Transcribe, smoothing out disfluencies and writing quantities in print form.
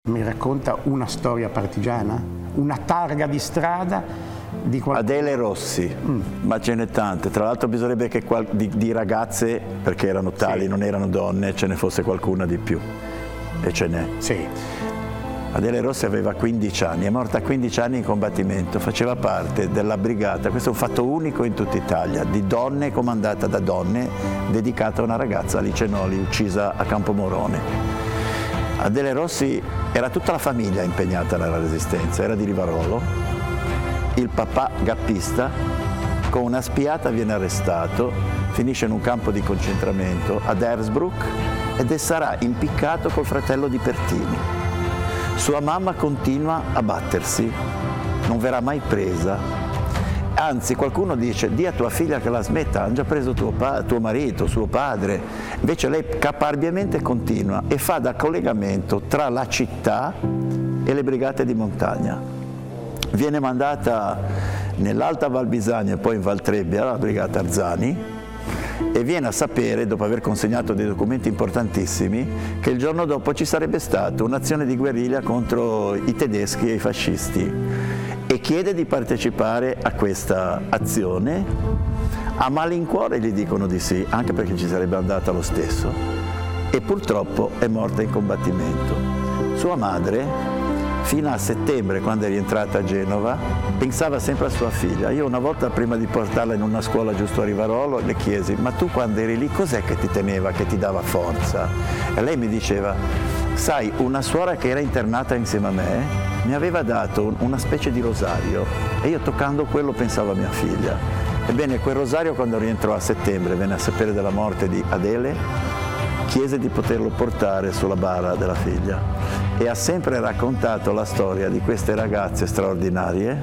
mi racconta una storia partigiana? Una targa di strada di Adele Rossi, ma ce n'è tante. Tra l'altro bisognerebbe che di ragazze, perché erano tali, non erano donne, ce ne fosse qualcuna di più. E ce n'è. Sì. Adele Rossi aveva 15 anni, è morta a 15 anni in combattimento, faceva parte della brigata, questo è un fatto unico in tutta Italia, di donne, comandata da donne, dedicata a una ragazza, Alice Noli, uccisa a Campomorone. Adele Rossi, era tutta la famiglia impegnata nella resistenza, era di Rivarolo, il papà gappista, con una spiata viene arrestato, finisce in un campo di concentramento ad Hersbruck ed sarà impiccato col fratello di Pertini. Sua mamma continua a battersi, non verrà mai presa, anzi qualcuno dice di a tua figlia che la smetta, hanno già preso tuo marito, suo padre, invece lei caparbiamente continua e fa da collegamento tra la città e le brigate di montagna. Viene mandata nell'Alta Val Bisagna e poi in Val Trebbia, la brigata Arzani, e viene a sapere, dopo aver consegnato dei documenti importantissimi, che il giorno dopo ci sarebbe stata un'azione di guerriglia contro i tedeschi e i fascisti e chiede di partecipare a questa azione. A malincuore gli dicono di sì, anche perché ci sarebbe andata lo stesso, e purtroppo è morta in combattimento. Sua madre, fino a settembre, quando è rientrata a Genova, pensava sempre a sua figlia. Io una volta, prima di portarla in una scuola giusto a Rivarolo, le chiesi: ma tu quando eri lì cos'è che ti teneva, che ti dava forza? E lei mi diceva: sai, una suora che era internata insieme a me mi aveva dato una specie di rosario e io toccando quello pensavo a mia figlia. Ebbene, quel rosario, quando rientrò a settembre, venne a sapere della morte di Adele, chiese di poterlo portare sulla bara della figlia e ha sempre raccontato la storia di queste ragazze straordinarie